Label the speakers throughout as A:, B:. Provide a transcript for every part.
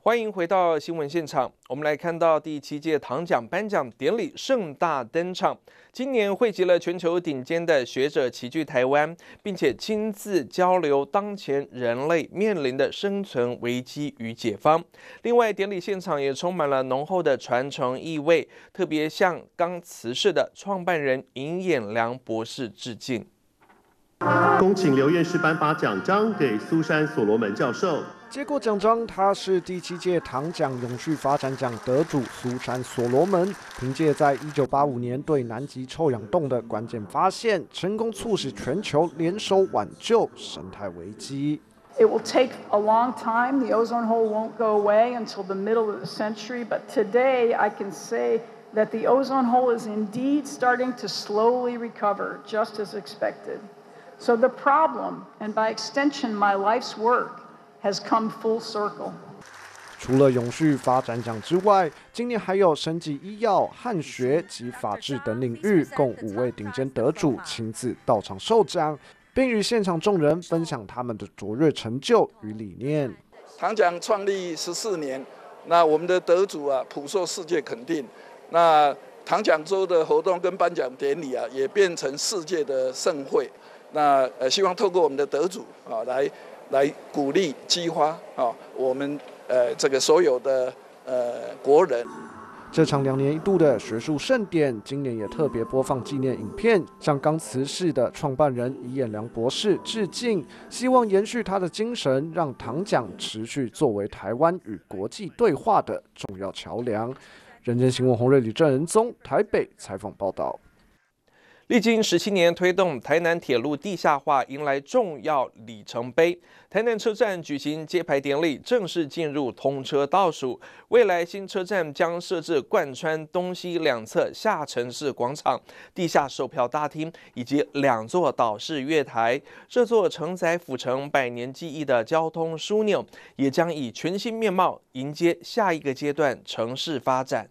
A: 欢迎回到新闻现场。我们来看到第7届唐奖颁奖典礼盛大登场，今年汇集了全球顶尖的学者齐聚台湾，并且亲自交流当前人类面临的生存危机与解方。另外，典礼现场也充满了浓厚的传承意味，特别向刚辞世的创办人尹衍良博士致敬。
B: 恭请刘院士颁发奖章给苏珊·所罗门教授。
C: 接过奖章，他是第7届唐奖永续发展奖得主苏珊·所罗门，凭借在1985年对南极臭氧洞的关键发现，成功促使全球联手挽救生态危机。
D: It will take a long time. The ozone hole won't go away until the middle of the century, but today I can say that the ozone hole is indeed starting to slowly recover, just as expected. So the problem, and by extension my life's work, has come full circle.
C: 除了永续发展奖之外，今年还有生技医药、汉学及法治等领域，共5位顶尖得主亲自到场受奖，并与现场众人分享他们的卓越成就与理念。
E: 唐奖创立14年，那我们的得主普受世界肯定。那唐奖周的活动跟颁奖典礼也变成世界的盛会。那希望透过我们的得主来鼓励激发我们这个所有的国人。
C: 这场2年1度的学术盛典，今年也特别播放纪念影片，向刚辞世的创办人尹衍良博士致敬，希望延续他的精神，让唐奖持续作为台湾与国际对话的重要桥梁。人间新闻洪瑞李郑仁宗台北采访报道。
A: 历经17年推动台南铁路地下化，迎来重要里程碑。台南车站举行揭牌典礼，正式进入通车倒数。未来新车站将设置贯穿东西两侧下城市广场、地下售票大厅以及2座岛式月台。这座承载府城100年记忆的交通枢纽，也将以全新面貌迎接下一个阶段城市发展。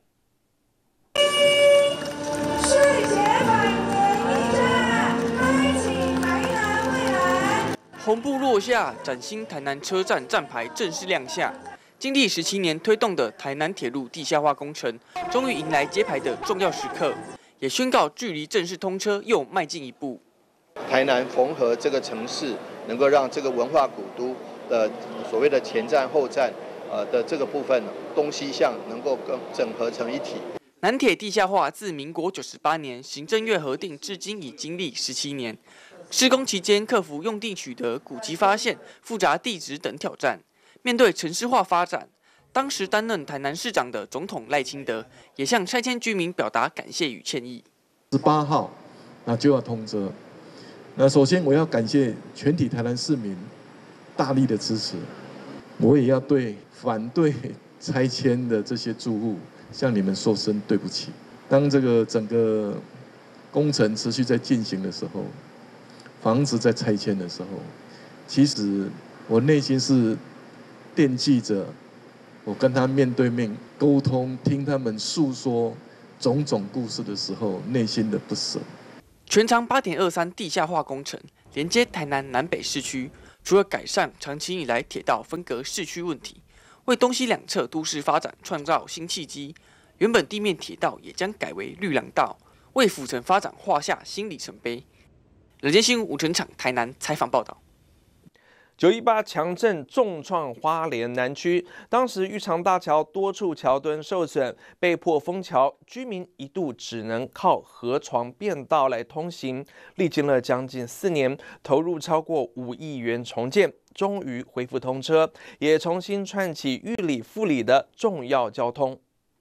F: 红布落下，崭新台南车站站牌正式亮相。经历17年推动的台南铁路地下化工程，终于迎来揭牌的重要时刻，也宣告距离正式通车又迈进一步。
G: 台南缝合这个城市，能够让这个文化古都的所谓的前站后站的这个部分东西向能够更整合成一体。
F: 南铁地下化自民国98年行政院核定，至今已经历17年。施工期间，克服用地取得、古迹发现、复杂地质等挑战。面对城市化发展，当时担任台南市长的总统赖清德，也向拆迁居民表达感谢与歉意。
H: 18号，那就要通车。那首先我要感谢全体台南市民大力的支持，我也要对反对拆迁的这些住户向你们说声对不起。当这个整个工程持续在进行的时候，房子在拆迁的时候，其实我内心是惦记着我跟他面对面沟通，听他们诉说种种故事的时候，内心的不舍。
F: 全长8.23地下化工程，连接台南南北市区，除了改善长期以来铁道分隔市区问题，为东西两侧都市发展创造新契机。原本地面铁道也将改为绿廊道，为府城发展画下新里程碑。人间新闻吴成场台南采访报道。
A: 918强震重创花莲南区，当时玉长大桥多处桥墩受损，被迫封桥，居民一度只能靠河床便道来通行。历经了将近4年，投入超过5亿元重建，终于恢复通车，也重新串起玉里富里的重要交通。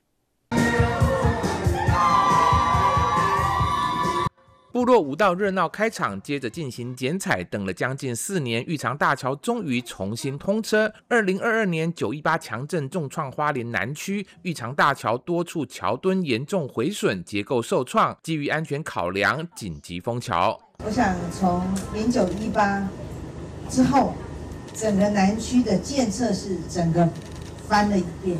I: 部落舞蹈热闹开场，接着进行剪彩，等了将近4年，玉长大桥终于重新通车。2022年918强震重创花莲南区，玉长大桥多处桥墩严重毁损，结构受创，基于安全考量，紧急封桥。
J: 我想从0918之后，整个南区的建设是整个翻了一遍，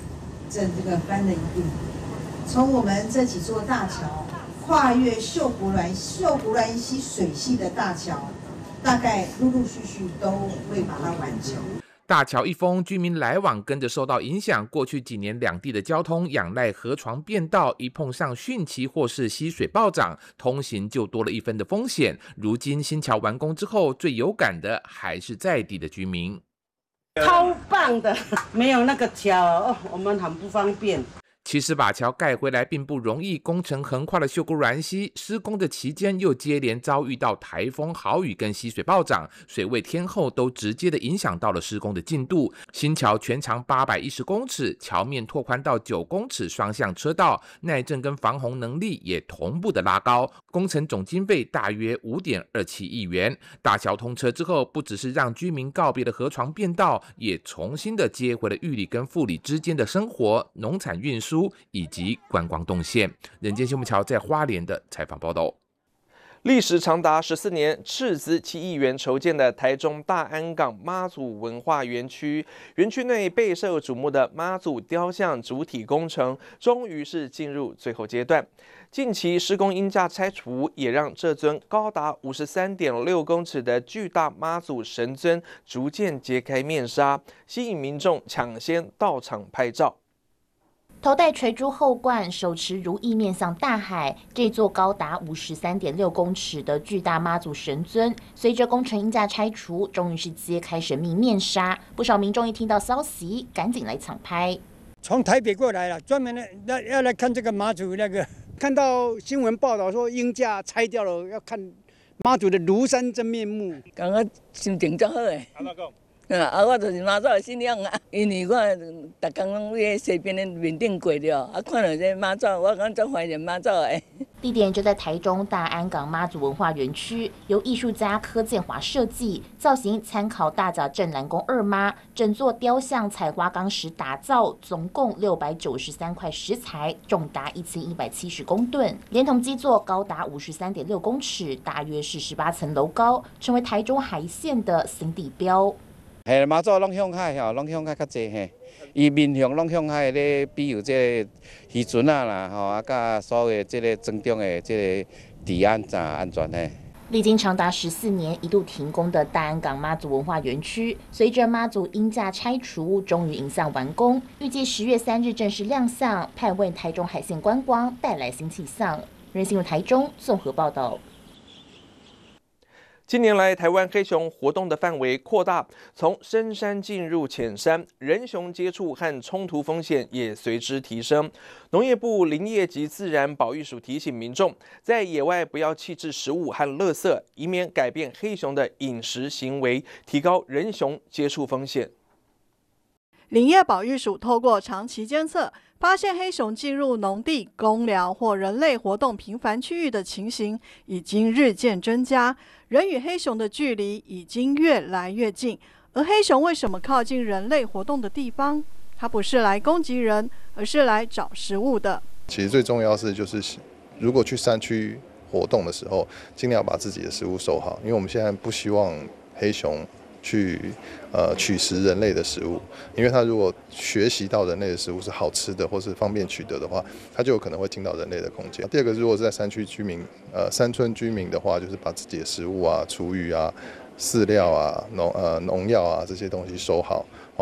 J: 从我们这几座大桥。跨越秀姑峦溪水系的大桥，大概陆陆续续都会把它完成。
I: 大桥一封，居民来往跟着受到影响。过去几年，两地的交通仰赖河床变道，一碰上汛期或是溪水暴涨，通行就多了一分的风险。如今新桥完工之后，最有感的还是在地的居民。
K: 超棒的，没有那个桥，我们很不方便。
I: 其实把桥盖回来并不容易，工程横跨了秀姑峦溪，施工的期间又接连遭遇到台风、豪雨跟溪水暴涨，水位天候都直接的影响到了施工的进度。新桥全长810公尺，桥面拓宽到9公尺双向车道，耐震跟防洪能力也同步的拉高，工程总经费大约5.27亿元。大桥通车之后，不只是让居民告别了河床变道，也重新的接回了玉里跟富里之间的生活、农产运输以及观光动线。人间新闻桥在花莲的采访报道。
A: 历时长达14年，斥资7亿元筹建的台中大安港妈祖文化园区，园区内备受瞩目的妈祖雕像主体工程，终于是进入最后阶段。近期施工鹰架拆除，也让这尊高达53.6公尺的巨大妈祖神尊逐渐揭开面纱，吸引民众抢先到场拍照。
L: 头戴垂珠后冠，手持如意面向大海，这座高达53.6公尺的巨大妈祖神尊，随着工程鹰架拆除，终于是揭开神秘面纱。不少民众一听到消息，赶紧来抢拍。
M: 从台北过来了，专门要来看这个妈祖那个。看到新闻报道说鹰架拆掉了，要看妈祖的庐山真面目。
N: 感觉心情足好诶。安怎讲？我就是妈祖的信仰啊，因为我逐天拢在西边的面顶过了，看到这妈祖，我感觉足怀念妈祖诶。
L: 地点就在台中大安港妈祖文化园区，由艺术家柯建华设计，造型参考大甲镇澜宫二妈，整座雕像采花岗石打造，总共693块石材，重达1170公吨，连同基座高达53.6公尺，大约是18层楼高，成为台中海线的新地标。
O: 嘿，妈祖拢向海吼，拢向海较济嘿。伊面向拢向海咧，比如这个渔船啊啦，吼啊，甲所有这个增重的这个治安安全嘿。
L: 历经长达14年一度停工的大安港妈祖文化园区，随着妈祖鹰架拆除，终于迎向完工，预计10月3日正式亮相，盼为台中海线观光带来新气象。人新闻台中综合报道。
A: 近年来，台湾黑熊活动的范围扩大，从深山进入浅山，人熊接触和冲突风险也随之提升。农业部林业及自然保育署提醒民众，在野外不要弃置食物和垃圾，以免改变黑熊的饮食行为，提高人熊接触风险。
P: 林业保育署透过长期监测，发现黑熊进入农地、公寮或人类活动频繁区域的情形已经日渐增加，人与黑熊的距离已经越来越近。而黑熊为什么靠近人类活动的地方？它不是来攻击人，而是来找食物的。
Q: 其实最重要是，就是如果去山区活动的时候，尽量把自己的食物收好，因为我们现在不希望黑熊去取食人类的食物，因为它如果学习到人类的食物是好吃的或是方便取得的话，它就有可能会进到人类的空间。第二个，如果是在山区居民山村居民的话，就是把自己的食物啊、厨余啊、饲料啊、农药啊这些东西收好。